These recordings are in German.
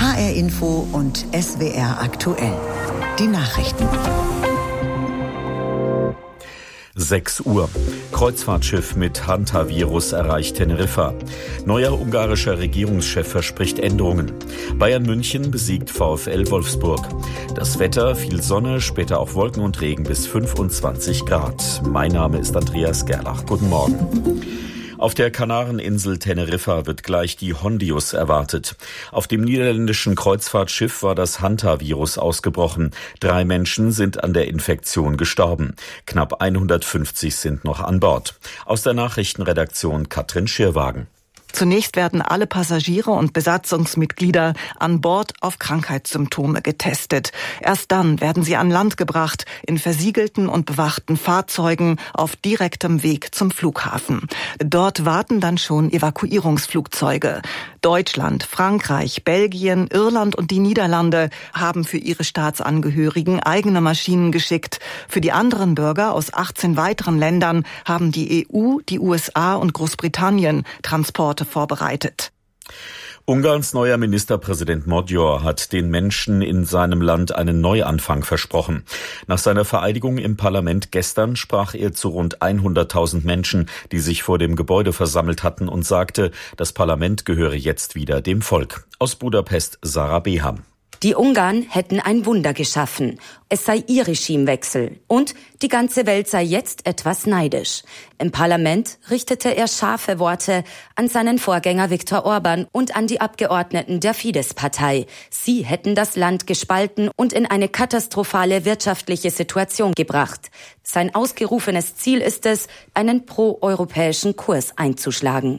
HR Info und SWR aktuell. Die Nachrichten. 6 Uhr. Kreuzfahrtschiff mit Hantavirus erreicht Teneriffa. Neuer ungarischer Regierungschef verspricht Änderungen. Bayern München besiegt VfL Wolfsburg. Das Wetter, viel Sonne, später auch Wolken und Regen bis 25 Grad. Mein Name ist Andreas Gerlach. Guten Morgen. Auf der Kanareninsel Teneriffa wird gleich die Hondius erwartet. Auf dem niederländischen Kreuzfahrtschiff war das Hantavirus ausgebrochen. 3 Menschen sind an der Infektion gestorben. Knapp 150 sind noch an Bord. Aus der Nachrichtenredaktion Katrin Schirwagen. Zunächst werden alle Passagiere und Besatzungsmitglieder an Bord auf Krankheitssymptome getestet. Erst dann werden sie an Land gebracht, in versiegelten und bewachten Fahrzeugen auf direktem Weg zum Flughafen. Dort warten dann schon Evakuierungsflugzeuge. Deutschland, Frankreich, Belgien, Irland und die Niederlande haben für ihre Staatsangehörigen eigene Maschinen geschickt. Für die anderen Bürger aus 18 weiteren Ländern haben die EU, die USA und Großbritannien Transporte vorbereitet. Ungarns neuer Ministerpräsident Magyar hat den Menschen in seinem Land einen Neuanfang versprochen. Nach seiner Vereidigung im Parlament gestern sprach er zu rund 100.000 Menschen, die sich vor dem Gebäude versammelt hatten, und sagte, das Parlament gehöre jetzt wieder dem Volk. Aus Budapest Sarah Beham. Die Ungarn hätten ein Wunder geschaffen. Es sei ihr Regimewechsel. Und die ganze Welt sei jetzt etwas neidisch. Im Parlament richtete er scharfe Worte an seinen Vorgänger Viktor Orban und an die Abgeordneten der Fidesz-Partei. Sie hätten das Land gespalten und in eine katastrophale wirtschaftliche Situation gebracht. Sein ausgerufenes Ziel ist es, einen pro-europäischen Kurs einzuschlagen.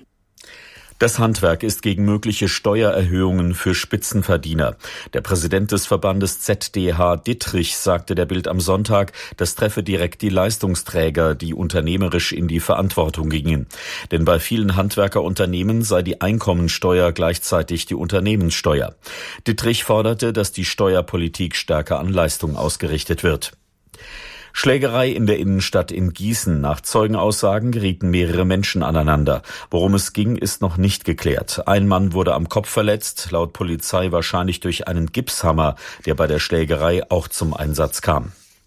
Das Handwerk ist gegen mögliche Steuererhöhungen für Spitzenverdiener. Der Präsident des Verbandes ZDH Dittrich sagte der Bild am Sonntag, das treffe direkt die Leistungsträger, die unternehmerisch in die Verantwortung gingen. Denn bei vielen Handwerkerunternehmen sei die Einkommensteuer gleichzeitig die Unternehmenssteuer. Dittrich forderte, dass die Steuerpolitik stärker an Leistung ausgerichtet wird. Schlägerei in der Innenstadt in Gießen. Nach Zeugenaussagen gerieten mehrere Menschen aneinander. Worum es ging, ist noch nicht geklärt. Ein Mann wurde am Kopf verletzt, laut Polizei wahrscheinlich durch einen Gipshammer, der bei der Schlägerei auch zum Einsatz kam.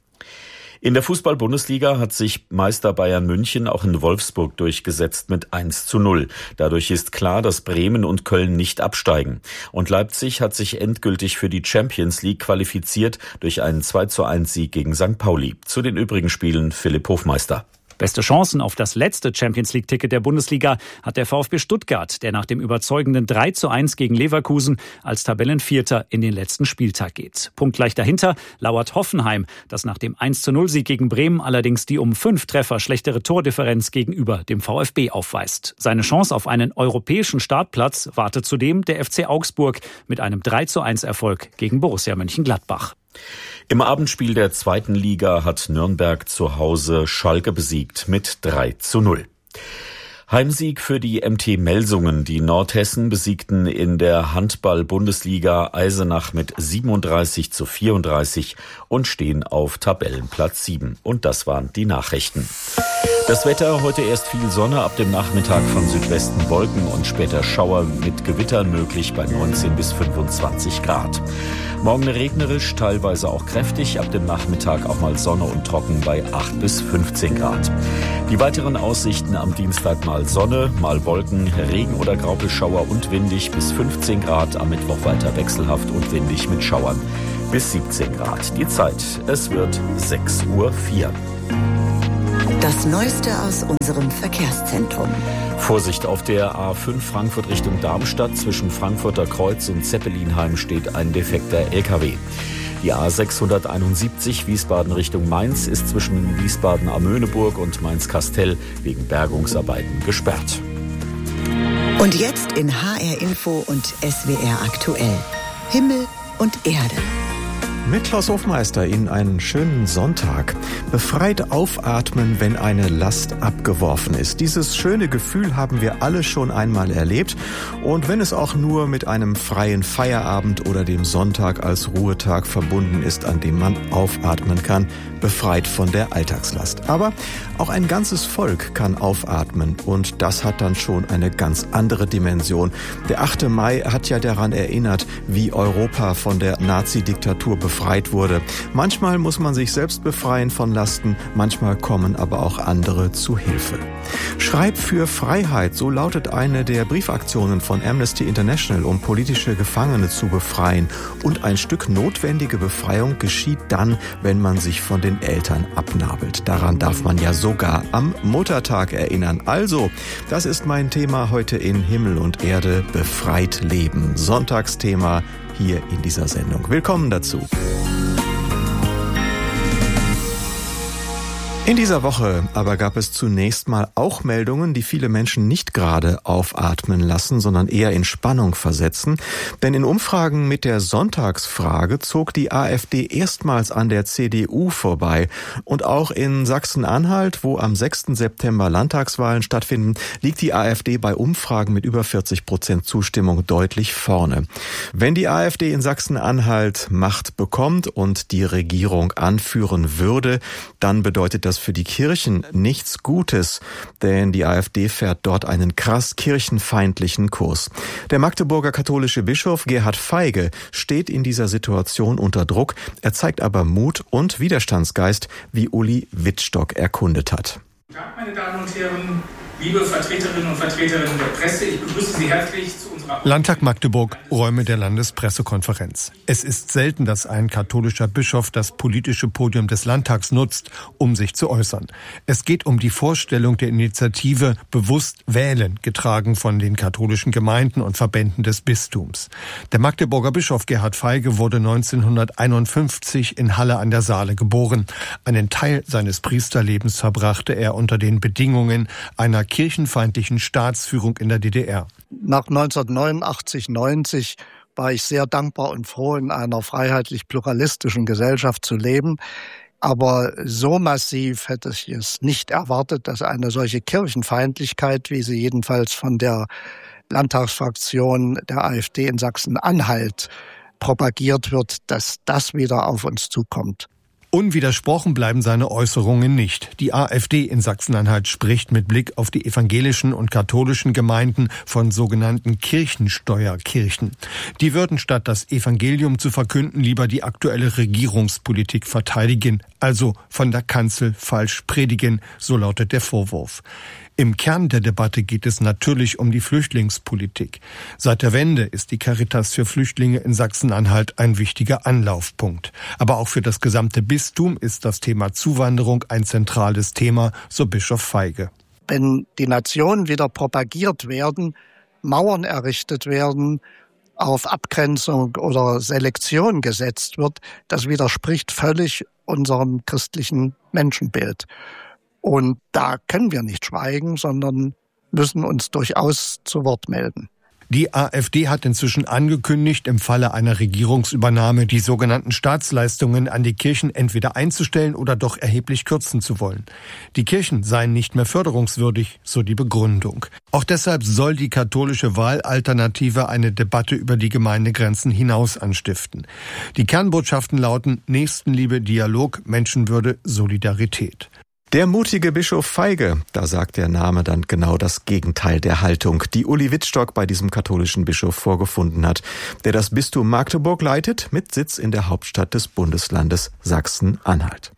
In der Fußball-Bundesliga hat sich Meister Bayern München auch in Wolfsburg durchgesetzt mit 1:0. Dadurch ist klar, dass Bremen und Köln nicht absteigen. Und Leipzig hat sich endgültig für die Champions League qualifiziert durch einen 2:1-Sieg gegen St. Pauli. Zu den übrigen Spielen Philipp Hofmeister. Beste Chancen auf das letzte Champions-League-Ticket der Bundesliga hat der VfB Stuttgart, der nach dem überzeugenden 3:1 gegen Leverkusen als Tabellenvierter in den letzten Spieltag geht. Punktgleich dahinter lauert Hoffenheim, das nach dem 1:0-Sieg gegen Bremen allerdings die um 5 Treffer schlechtere Tordifferenz gegenüber dem VfB aufweist. Seine Chance auf einen europäischen Startplatz wartet zudem der FC Augsburg mit einem 3:1-Erfolg gegen Borussia Mönchengladbach. Im Abendspiel der 2. Liga hat Nürnberg zu Hause Schalke besiegt mit 3:0. Heimsieg für die MT Melsungen. Die Nordhessen besiegten in der Handball-Bundesliga Eisenach mit 37:34 und stehen auf Tabellenplatz 7. Und das waren die Nachrichten. Das Wetter, heute erst viel Sonne, ab dem Nachmittag von Südwesten Wolken und später Schauer mit Gewittern möglich bei 19 bis 25 Grad. Morgen regnerisch, teilweise auch kräftig, ab dem Nachmittag auch mal Sonne und trocken bei 8 bis 15 Grad. Die weiteren Aussichten am Dienstag mal Sonne, mal Wolken, Regen oder Graupelschauer und windig bis 15 Grad, am Mittwoch weiter wechselhaft und windig mit Schauern bis 17 Grad. Die Zeit, es wird 6:04 Uhr. Das Neueste aus unserem Verkehrszentrum. Vorsicht, auf der A5 Frankfurt Richtung Darmstadt zwischen Frankfurter Kreuz und Zeppelinheim steht ein defekter LKW. Die A671 Wiesbaden Richtung Mainz ist zwischen Wiesbaden am Möhneburg und Mainz-Kastel wegen Bergungsarbeiten gesperrt. Und jetzt in HR Info und SWR aktuell. Himmel und Erde. Mit Klaus Hofmeister Ihnen einen schönen Sonntag. Befreit aufatmen, wenn eine Last abgeworfen ist. Dieses schöne Gefühl haben wir alle schon einmal erlebt. Und wenn es auch nur mit einem freien Feierabend oder dem Sonntag als Ruhetag verbunden ist, an dem man aufatmen kann, befreit von der Alltagslast. Aber auch ein ganzes Volk kann aufatmen. Und das hat dann schon eine ganz andere Dimension. Der 8. Mai hat ja daran erinnert, wie Europa von der Nazi-Diktatur befreit wurde. Manchmal muss man sich selbst befreien von Lasten, manchmal kommen aber auch andere zu Hilfe. Schreib für Freiheit, so lautet eine der Briefaktionen von Amnesty International, um politische Gefangene zu befreien. Und ein Stück notwendige Befreiung geschieht dann, wenn man sich von den Eltern abnabelt. Daran darf man ja sogar am Muttertag erinnern. Also, das ist mein Thema heute in Himmel und Erde, befreit leben. Sonntagsthema hier in dieser Sendung. Willkommen dazu. In dieser Woche aber gab es zunächst mal auch Meldungen, die viele Menschen nicht gerade aufatmen lassen, sondern eher in Spannung versetzen. Denn in Umfragen mit der Sonntagsfrage zog die AfD erstmals an der CDU vorbei. Und auch in Sachsen-Anhalt, wo am 6. September Landtagswahlen stattfinden, liegt die AfD bei Umfragen mit über 40% Zustimmung deutlich vorne. Wenn die AfD in Sachsen-Anhalt Macht bekommt und die Regierung anführen würde, dann bedeutet das für die Kirchen nichts Gutes, denn die AfD fährt dort einen krass kirchenfeindlichen Kurs. Der Magdeburger katholische Bischof Gerhard Feige steht in dieser Situation unter Druck. Er zeigt aber Mut und Widerstandsgeist, wie Uli Wittstock erkundet hat. Guten Tag, meine Damen und Herren, liebe Vertreterinnen und Vertreter der Presse, ich begrüße Sie herzlich zu unserer Landtag Magdeburg, Räume der Landespressekonferenz. Es ist selten, dass ein katholischer Bischof das politische Podium des Landtags nutzt, um sich zu äußern. Es geht um die Vorstellung der Initiative Bewusst wählen, getragen von den katholischen Gemeinden und Verbänden des Bistums. Der Magdeburger Bischof Gerhard Feige wurde 1951 in Halle an der Saale geboren. Einen Teil seines Priesterlebens verbrachte er unter den Bedingungen einer kirchenfeindlichen Staatsführung in der DDR. Nach 1989/90 war ich sehr dankbar und froh, in einer freiheitlich-pluralistischen Gesellschaft zu leben. Aber so massiv hätte ich es nicht erwartet, dass eine solche Kirchenfeindlichkeit, wie sie jedenfalls von der Landtagsfraktion der AfD in Sachsen-Anhalt propagiert wird, dass das wieder auf uns zukommt. Unwidersprochen bleiben seine Äußerungen nicht. Die AfD in Sachsen-Anhalt spricht mit Blick auf die evangelischen und katholischen Gemeinden von sogenannten Kirchensteuerkirchen. Die würden statt das Evangelium zu verkünden lieber die aktuelle Regierungspolitik verteidigen, also von der Kanzel falsch predigen, so lautet der Vorwurf. Im Kern der Debatte geht es natürlich um die Flüchtlingspolitik. Seit der Wende ist die Caritas für Flüchtlinge in Sachsen-Anhalt ein wichtiger Anlaufpunkt. Aber auch für das gesamte Bistum ist das Thema Zuwanderung ein zentrales Thema, so Bischof Feige. Wenn die Nationen wieder propagiert werden, Mauern errichtet werden, auf Abgrenzung oder Selektion gesetzt wird, das widerspricht völlig unserem christlichen Menschenbild. Und da können wir nicht schweigen, sondern müssen uns durchaus zu Wort melden. Die AfD hat inzwischen angekündigt, im Falle einer Regierungsübernahme die sogenannten Staatsleistungen an die Kirchen entweder einzustellen oder doch erheblich kürzen zu wollen. Die Kirchen seien nicht mehr förderungswürdig, so die Begründung. Auch deshalb soll die katholische Wahlalternative eine Debatte über die Gemeindegrenzen hinaus anstiften. Die Kernbotschaften lauten Nächstenliebe, Dialog, Menschenwürde, Solidarität. Der mutige Bischof Feige, da sagt der Name dann genau das Gegenteil der Haltung, die Uli Wittstock bei diesem katholischen Bischof vorgefunden hat, der das Bistum Magdeburg leitet, mit Sitz in der Hauptstadt des Bundeslandes Sachsen-Anhalt.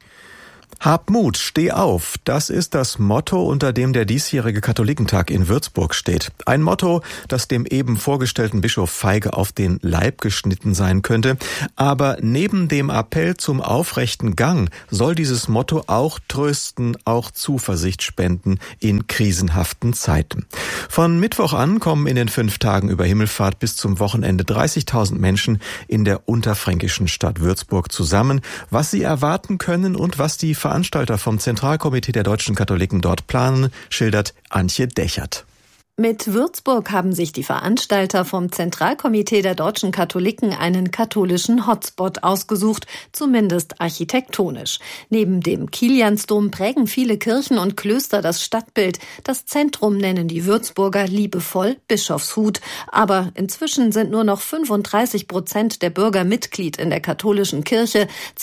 Hab Mut, steh auf. Das ist das Motto, unter dem der diesjährige Katholikentag in Würzburg steht. Ein Motto, das dem eben vorgestellten Bischof Feige auf den Leib geschnitten sein könnte. Aber neben dem Appell zum aufrechten Gang soll dieses Motto auch trösten, auch Zuversicht spenden in krisenhaften Zeiten. Von Mittwoch an kommen in den 5 Tagen über Himmelfahrt bis zum Wochenende 30.000 Menschen in der unterfränkischen Stadt Würzburg zusammen. Was sie erwarten können und was die Veranstalter vom Zentralkomitee der deutschen Katholiken dort planen, schildert Antje Dechert. Mit Würzburg haben sich die Veranstalter vom Zentralkomitee der deutschen Katholiken einen katholischen Hotspot ausgesucht, zumindest architektonisch. Neben dem Kiliansdom prägen viele Kirchen und Klöster das Stadtbild. Das Zentrum nennen die Würzburger liebevoll Bischofshut. Aber inzwischen sind nur noch 35% der Bürger Mitglied in der katholischen Kirche.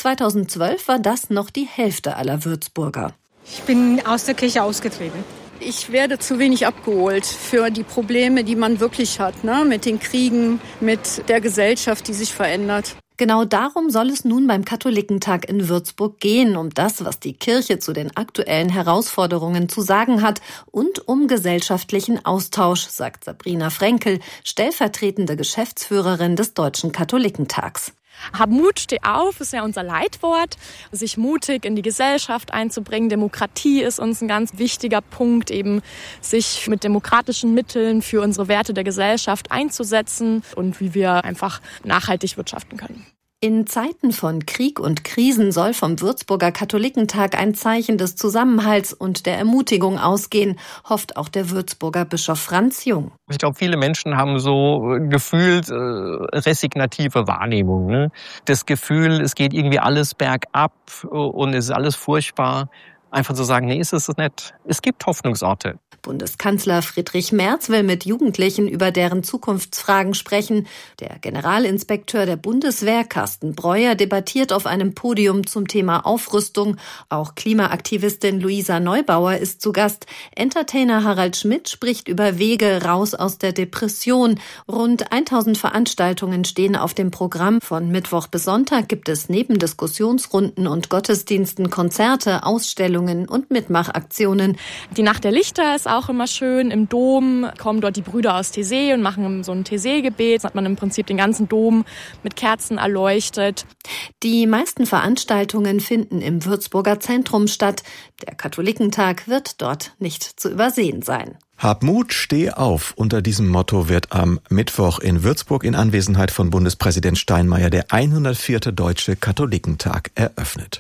2012 war das noch die Hälfte aller Würzburger. Ich bin aus der Kirche ausgetreten. Ich werde zu wenig abgeholt für die Probleme, die man wirklich hat, mit den Kriegen, mit der Gesellschaft, die sich verändert. Genau darum soll es nun beim Katholikentag in Würzburg gehen, um das, was die Kirche zu den aktuellen Herausforderungen zu sagen hat und um gesellschaftlichen Austausch, sagt Sabrina Frenkel, stellvertretende Geschäftsführerin des Deutschen Katholikentags. Hab Mut, steh auf, ist ja unser Leitwort. Sich mutig in die Gesellschaft einzubringen. Demokratie ist uns ein ganz wichtiger Punkt, eben sich mit demokratischen Mitteln für unsere Werte der Gesellschaft einzusetzen und wie wir einfach nachhaltig wirtschaften können. In Zeiten von Krieg und Krisen soll vom Würzburger Katholikentag ein Zeichen des Zusammenhalts und der Ermutigung ausgehen, hofft auch der Würzburger Bischof Franz Jung. Ich glaube, viele Menschen haben so gefühlt resignative Wahrnehmung. Ne? Das Gefühl, es geht irgendwie alles bergab und es ist alles furchtbar. Einfach zu sagen, nee, ist es nicht. Es gibt Hoffnungsorte. Bundeskanzler Friedrich Merz will mit Jugendlichen über deren Zukunftsfragen sprechen. Der Generalinspekteur der Bundeswehr, Carsten Breuer, debattiert auf einem Podium zum Thema Aufrüstung. Auch Klimaaktivistin Luisa Neubauer ist zu Gast. Entertainer Harald Schmidt spricht über Wege raus aus der Depression. Rund 1000 Veranstaltungen stehen auf dem Programm. Von Mittwoch bis Sonntag gibt es neben Diskussionsrunden und Gottesdiensten Konzerte, Ausstellungen und Mitmachaktionen. Die Nacht der Lichter ist auch immer schön. Im Dom kommen dort die Brüder aus Taizé und machen so ein Taizé-Gebet. Da hat man im Prinzip den ganzen Dom mit Kerzen erleuchtet. Die meisten Veranstaltungen finden im Würzburger Zentrum statt. Der Katholikentag wird dort nicht zu übersehen sein. Hab Mut, steh auf. Unter diesem Motto wird am Mittwoch in Würzburg in Anwesenheit von Bundespräsident Steinmeier der 104. Deutsche Katholikentag eröffnet.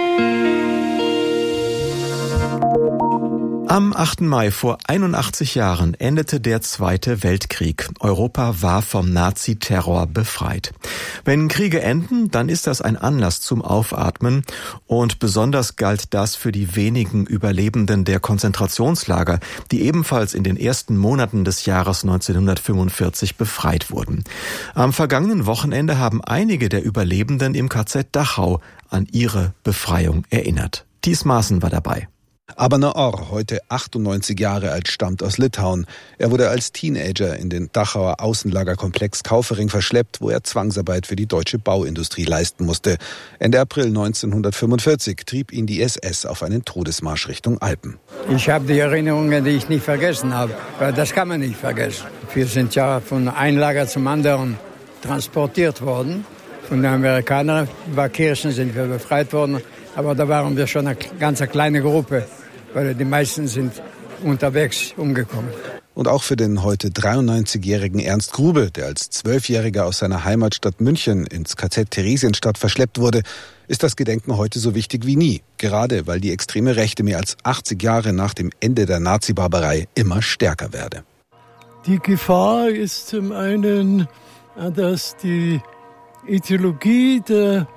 Am 8. Mai vor 81 Jahren endete der Zweite Weltkrieg. Europa war vom Nazi-Terror befreit. Wenn Kriege enden, dann ist das ein Anlass zum Aufatmen. Und besonders galt das für die wenigen Überlebenden der Konzentrationslager, die ebenfalls in den ersten Monaten des Jahres 1945 befreit wurden. Am vergangenen Wochenende haben einige der Überlebenden im KZ Dachau an ihre Befreiung erinnert. Thies Maaßen war dabei. Abner Orr, heute 98 Jahre alt, stammt aus Litauen. Er wurde als Teenager in den Dachauer Außenlagerkomplex Kaufering verschleppt, wo er Zwangsarbeit für die deutsche Bauindustrie leisten musste. Ende April 1945 trieb ihn die SS auf einen Todesmarsch Richtung Alpen. Ich habe die Erinnerungen, die ich nicht vergessen habe. Das kann man nicht vergessen. Wir sind ja von einem Lager zum anderen transportiert worden. Von den Amerikanern. Über Kirchen sind wir befreit worden. Aber da waren wir schon eine ganz kleine Gruppe, weil die meisten sind unterwegs umgekommen. Und auch für den heute 93-jährigen Ernst Grube, der als 12-Jähriger aus seiner Heimatstadt München ins KZ Theresienstadt verschleppt wurde, ist das Gedenken heute so wichtig wie nie. Gerade weil die extreme Rechte mehr als 80 Jahre nach dem Ende der Nazi-Barbarei immer stärker werde. Die Gefahr ist zum einen, dass die Ideologie der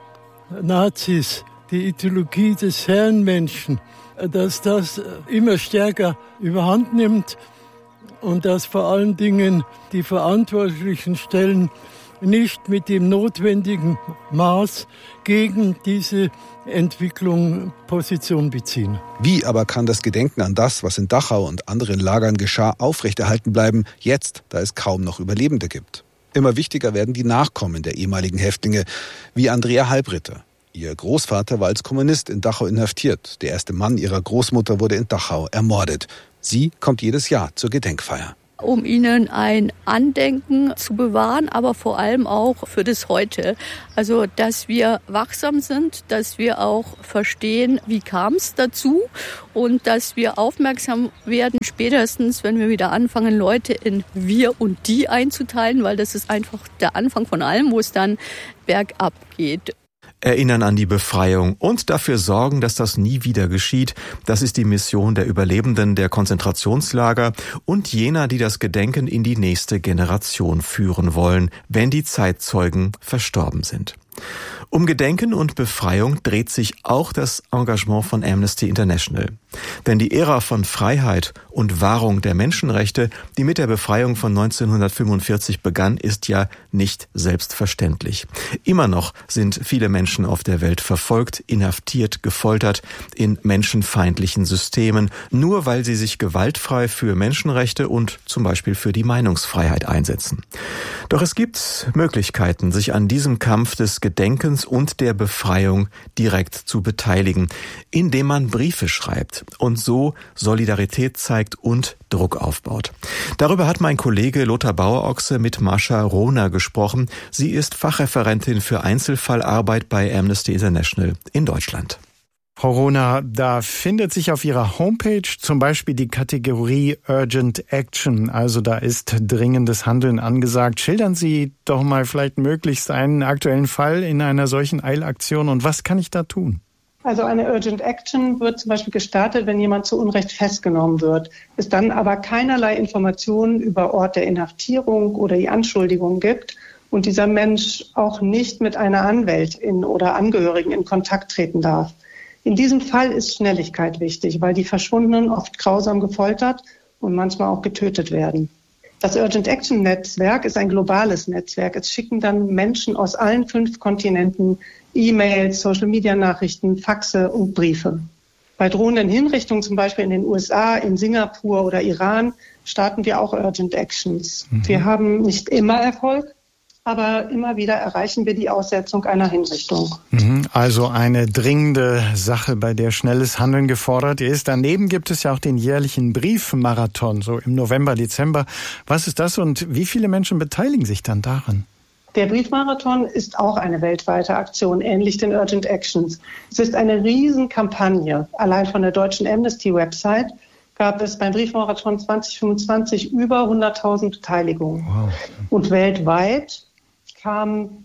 Nazis, die Ideologie des Herrenmenschen, dass das immer stärker überhand nimmt und dass vor allen Dingen die verantwortlichen Stellen nicht mit dem notwendigen Maß gegen diese Entwicklung Position beziehen. Wie aber kann das Gedenken an das, was in Dachau und anderen Lagern geschah, aufrechterhalten bleiben, jetzt, da es kaum noch Überlebende gibt? Immer wichtiger werden die Nachkommen der ehemaligen Häftlinge, wie Andrea Halbritter. Ihr Großvater war als Kommunist in Dachau inhaftiert. Der erste Mann ihrer Großmutter wurde in Dachau ermordet. Sie kommt jedes Jahr zur Gedenkfeier. Um ihnen ein Andenken zu bewahren, aber vor allem auch für das Heute. Also, dass wir wachsam sind, dass wir auch verstehen, wie kam es dazu und dass wir aufmerksam werden, spätestens, wenn wir wieder anfangen, Leute in wir und die einzuteilen, weil das ist einfach der Anfang von allem, wo es dann bergab geht. Erinnern an die Befreiung und dafür sorgen, dass das nie wieder geschieht. Das ist die Mission der Überlebenden der Konzentrationslager und jener, die das Gedenken in die nächste Generation führen wollen, wenn die Zeitzeugen verstorben sind. Um Gedenken und Befreiung dreht sich auch das Engagement von Amnesty International. Denn die Ära von Freiheit und Wahrung der Menschenrechte, die mit der Befreiung von 1945 begann, ist ja nicht selbstverständlich. Immer noch sind viele Menschen auf der Welt verfolgt, inhaftiert, gefoltert in menschenfeindlichen Systemen, nur weil sie sich gewaltfrei für Menschenrechte und zum Beispiel für die Meinungsfreiheit einsetzen. Doch es gibt Möglichkeiten, sich an diesem Kampf des Gedenkens und der Befreiung direkt zu beteiligen, indem man Briefe schreibt und so Solidarität zeigt und Druck aufbaut. Darüber hat mein Kollege Lothar Bauerochse mit Mascha Rohner gesprochen. Sie ist Fachreferentin für Einzelfallarbeit bei Amnesty International in Deutschland. Frau Rohner, da findet sich auf Ihrer Homepage zum Beispiel die Kategorie Urgent Action, also da ist dringendes Handeln angesagt. Schildern Sie doch mal vielleicht möglichst einen aktuellen Fall in einer solchen Eilaktion und was kann ich da tun? Also eine Urgent Action wird zum Beispiel gestartet, wenn jemand zu Unrecht festgenommen wird, es dann aber keinerlei Informationen über Ort der Inhaftierung oder die Anschuldigungen gibt und dieser Mensch auch nicht mit einer Anwältin oder Angehörigen in Kontakt treten darf. In diesem Fall ist Schnelligkeit wichtig, weil die Verschwundenen oft grausam gefoltert und manchmal auch getötet werden. Das Urgent Action Netzwerk ist ein globales Netzwerk. Es schicken dann Menschen aus allen 5 Kontinenten E-Mails, Social-Media-Nachrichten, Faxe und Briefe. Bei drohenden Hinrichtungen, zum Beispiel in den USA, in Singapur oder Iran, starten wir auch Urgent Actions. Wir haben nicht immer Erfolg, aber immer wieder erreichen wir die Aussetzung einer Hinrichtung. Also eine dringende Sache, bei der schnelles Handeln gefordert ist. Daneben gibt es ja auch den jährlichen Briefmarathon, so im November, Dezember. Was ist das und wie viele Menschen beteiligen sich dann daran? Der Briefmarathon ist auch eine weltweite Aktion, ähnlich den Urgent Actions. Es ist eine Riesenkampagne. Allein von der deutschen Amnesty-Website gab es beim Briefmarathon 2025 über 100.000 Beteiligungen. Wow. Und weltweit kamen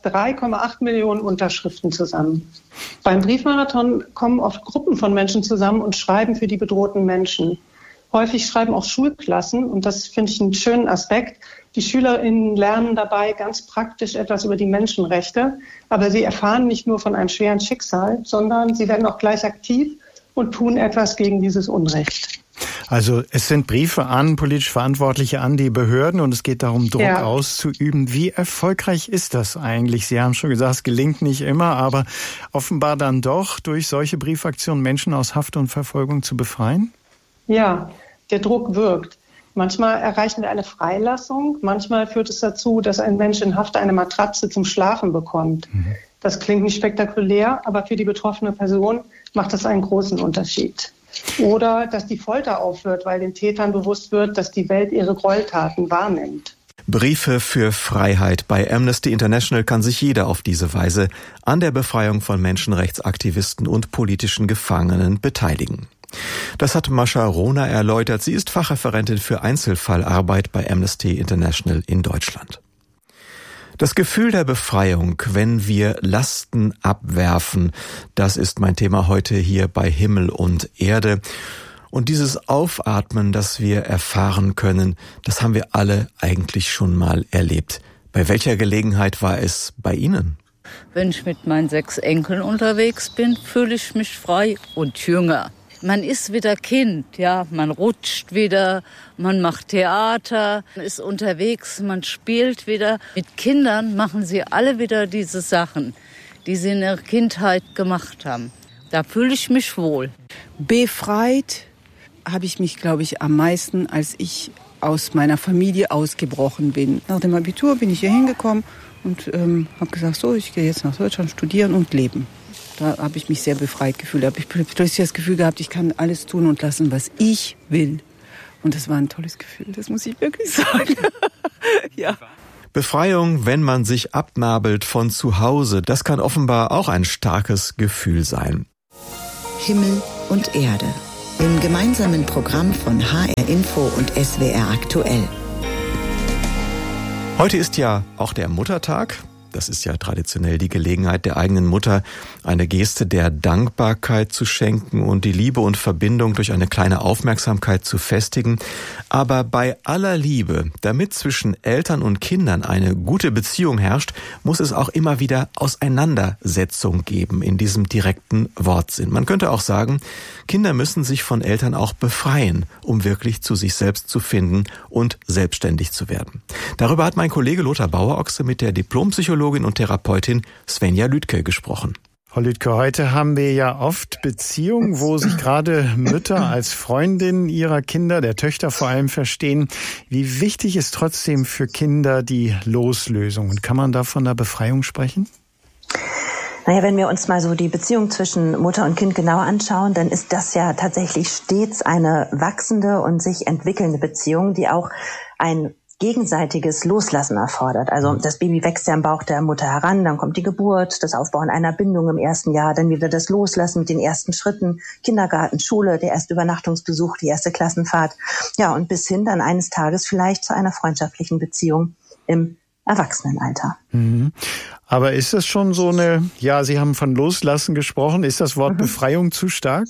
3,8 Millionen Unterschriften zusammen. Beim Briefmarathon kommen oft Gruppen von Menschen zusammen und schreiben für die bedrohten Menschen. Häufig schreiben auch Schulklassen und das finde ich einen schönen Aspekt. Die SchülerInnen lernen dabei ganz praktisch etwas über die Menschenrechte, aber sie erfahren nicht nur von einem schweren Schicksal, sondern sie werden auch gleich aktiv und tun etwas gegen dieses Unrecht. Also es sind Briefe an politisch Verantwortliche, an die Behörden und es geht darum, Druck auszuüben. Wie erfolgreich ist das eigentlich? Sie haben schon gesagt, es gelingt nicht immer, aber offenbar dann doch durch solche Briefaktionen Menschen aus Haft und Verfolgung zu befreien? Ja, der Druck wirkt. Manchmal erreichen wir eine Freilassung, manchmal führt es dazu, dass ein Mensch in Haft eine Matratze zum Schlafen bekommt. Das klingt nicht spektakulär, aber für die betroffene Person macht das einen großen Unterschied. Oder dass die Folter aufhört, weil den Tätern bewusst wird, dass die Welt ihre Gräueltaten wahrnimmt. Briefe für Freiheit. Bei Amnesty International kann sich jeder auf diese Weise an der Befreiung von Menschenrechtsaktivisten und politischen Gefangenen beteiligen. Das hat Mascha Rohner erläutert. Sie ist Fachreferentin für Einzelfallarbeit bei Amnesty International in Deutschland. Das Gefühl der Befreiung, wenn wir Lasten abwerfen, das ist mein Thema heute hier bei Himmel und Erde. Und dieses Aufatmen, das wir erfahren können, das haben wir alle eigentlich schon mal erlebt. Bei welcher Gelegenheit war es bei Ihnen? Wenn ich mit meinen 6 Enkeln unterwegs bin, fühle ich mich frei und jünger. Man ist wieder Kind, ja, man rutscht wieder, man macht Theater, man ist unterwegs, man spielt wieder. Mit Kindern machen sie alle wieder diese Sachen, die sie in ihrer Kindheit gemacht haben. Da fühle ich mich wohl. Befreit habe ich mich, glaube ich, am meisten, als ich aus meiner Familie ausgebrochen bin. Nach dem Abitur bin ich hier hingekommen und habe gesagt, so, ich gehe jetzt nach Deutschland studieren und leben. Da habe ich mich sehr befreit gefühlt. Da habe ich plötzlich das Gefühl gehabt, ich kann alles tun und lassen, was ich will. Und das war ein tolles Gefühl, das muss ich wirklich sagen. Ja. Befreiung, wenn man sich abnabelt von zu Hause, das kann offenbar auch ein starkes Gefühl sein. Himmel und Erde. Im gemeinsamen Programm von HR Info und SWR Aktuell. Heute ist ja auch der Muttertag. Das ist ja traditionell die Gelegenheit der eigenen Mutter, eine Geste der Dankbarkeit zu schenken und die Liebe und Verbindung durch eine kleine Aufmerksamkeit zu festigen. Aber bei aller Liebe, damit zwischen Eltern und Kindern eine gute Beziehung herrscht, muss es auch immer wieder Auseinandersetzung geben in diesem direkten Wortsinn. Man könnte auch sagen, Kinder müssen sich von Eltern auch befreien, um wirklich zu sich selbst zu finden und selbstständig zu werden. Darüber hat mein Kollege Lothar Bauerochse mit der Diplompsychologin und Therapeutin Svenja Lüdke gesprochen. Frau Lüdke, heute haben wir ja oft Beziehungen, wo sich gerade Mütter als Freundinnen ihrer Kinder, der Töchter vor allem, verstehen. Wie wichtig ist trotzdem für Kinder die Loslösung? Und kann man da von der Befreiung sprechen? Naja, wenn wir uns mal so die Beziehung zwischen Mutter und Kind genauer anschauen, dann ist das ja tatsächlich stets eine wachsende und sich entwickelnde Beziehung, die auch ein gegenseitiges Loslassen erfordert. Also das Baby wächst ja im Bauch der Mutter heran, dann kommt die Geburt, das Aufbauen einer Bindung im ersten Jahr, dann wieder das Loslassen mit den ersten Schritten, Kindergarten, Schule, der erste Übernachtungsbesuch, die erste Klassenfahrt. Ja, und bis hin dann eines Tages vielleicht zu einer freundschaftlichen Beziehung im Erwachsenenalter. Aber ist das schon so eine, ja, Sie haben von Loslassen gesprochen, ist das Wort Befreiung zu stark?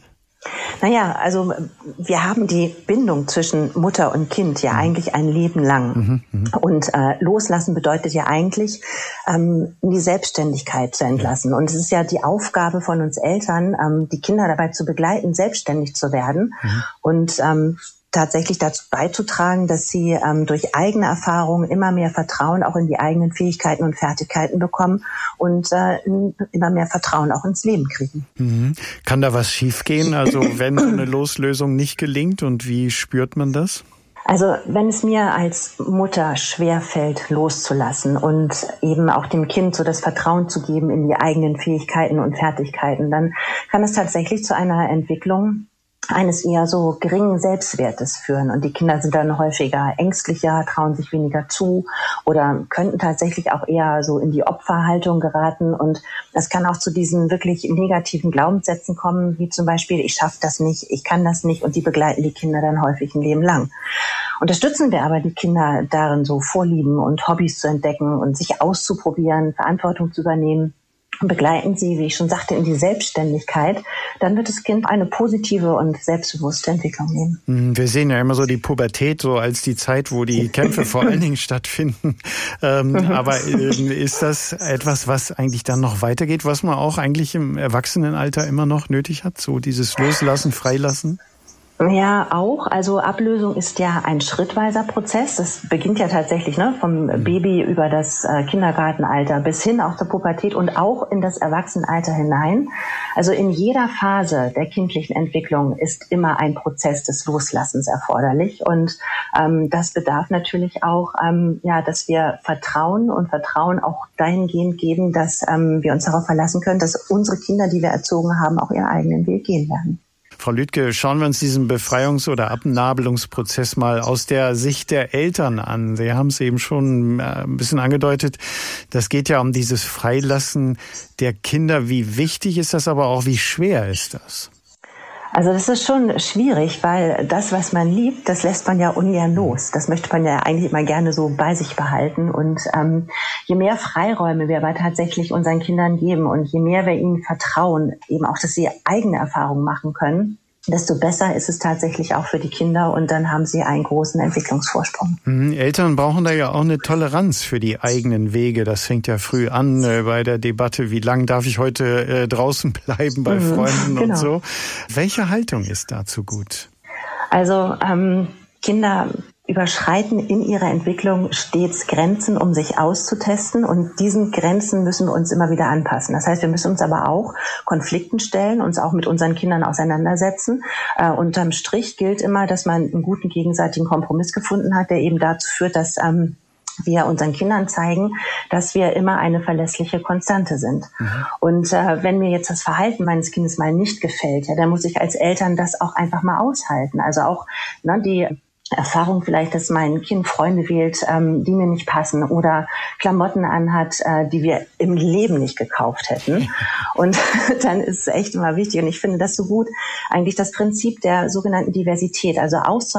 Naja, also wir haben die Bindung zwischen Mutter und Kind ja eigentlich ein Leben lang. Und loslassen bedeutet ja eigentlich, in die Selbstständigkeit zu entlassen. Und es ist ja die Aufgabe von uns Eltern, die Kinder dabei zu begleiten, selbstständig zu werden. Und tatsächlich dazu beizutragen, dass sie durch eigene Erfahrungen immer mehr Vertrauen auch in die eigenen Fähigkeiten und Fertigkeiten bekommen und immer mehr Vertrauen auch ins Leben kriegen. Kann da was schiefgehen, also wenn so eine Loslösung nicht gelingt, und wie spürt man das? Also wenn es mir als Mutter schwerfällt, loszulassen und eben auch dem Kind so das Vertrauen zu geben in die eigenen Fähigkeiten und Fertigkeiten, dann kann es tatsächlich zu einer Entwicklung eines eher so geringen Selbstwertes führen. Und die Kinder sind dann häufiger ängstlicher, trauen sich weniger zu oder könnten tatsächlich auch eher so in die Opferhaltung geraten. Und das kann auch zu diesen wirklich negativen Glaubenssätzen kommen, wie zum Beispiel, ich schaffe das nicht, ich kann das nicht. Und die begleiten die Kinder dann häufig ein Leben lang. Unterstützen wir aber die Kinder darin, so Vorlieben und Hobbys zu entdecken und sich auszuprobieren, Verantwortung zu übernehmen, begleiten sie, wie ich schon sagte, in die Selbstständigkeit, dann wird das Kind eine positive und selbstbewusste Entwicklung nehmen. Wir sehen ja immer so die Pubertät so als die Zeit, wo die Kämpfe vor allen Dingen stattfinden. Aber ist das etwas, was eigentlich dann noch weitergeht, was man auch eigentlich im Erwachsenenalter immer noch nötig hat? So dieses Loslassen, Freilassen? Ja, auch. Also Ablösung ist ja ein schrittweiser Prozess. Das beginnt ja tatsächlich vom Baby über das Kindergartenalter bis hin auch zur Pubertät und auch in das Erwachsenenalter hinein. Also in jeder Phase der kindlichen Entwicklung ist immer ein Prozess des Loslassens erforderlich. Und das bedarf natürlich auch, dass wir Vertrauen auch dahingehend geben, dass wir uns darauf verlassen können, dass unsere Kinder, die wir erzogen haben, auch ihren eigenen Weg gehen werden. Frau Lüdke, schauen wir uns diesen Befreiungs- oder Abnabelungsprozess mal aus der Sicht der Eltern an. Sie haben es eben schon ein bisschen angedeutet. Das geht ja um dieses Freilassen der Kinder. Wie wichtig ist das, aber auch wie schwer ist das? Also das ist schon schwierig, weil das, was man liebt, das lässt man ja ungern los. Das möchte man ja eigentlich immer gerne so bei sich behalten. Und je mehr Freiräume wir aber tatsächlich unseren Kindern geben und je mehr wir ihnen vertrauen, eben auch, dass sie eigene Erfahrungen machen können, desto besser ist es tatsächlich auch für die Kinder und dann haben sie einen großen Entwicklungsvorsprung. Eltern brauchen da ja auch eine Toleranz für die eigenen Wege. Das fängt ja früh an bei der Debatte, wie lange darf ich heute draußen bleiben bei Freunden und so. Welche Haltung ist dazu gut? Also Kinder überschreiten in ihrer Entwicklung stets Grenzen, um sich auszutesten. Und diesen Grenzen müssen wir uns immer wieder anpassen. Das heißt, wir müssen uns aber auch Konflikten stellen, uns auch mit unseren Kindern auseinandersetzen. Unterm Strich gilt immer, dass man einen guten gegenseitigen Kompromiss gefunden hat, der eben dazu führt, dass wir unseren Kindern zeigen, dass wir immer eine verlässliche Konstante sind. Und wenn mir jetzt das Verhalten meines Kindes mal nicht gefällt, dann muss ich als Eltern das auch einfach mal aushalten. Also auch die Erfahrung vielleicht, dass mein Kind Freunde wählt, die mir nicht passen oder Klamotten anhat, die wir im Leben nicht gekauft hätten. Und dann ist es echt immer wichtig. Und ich finde das so gut, eigentlich das Prinzip der sogenannten Diversität, also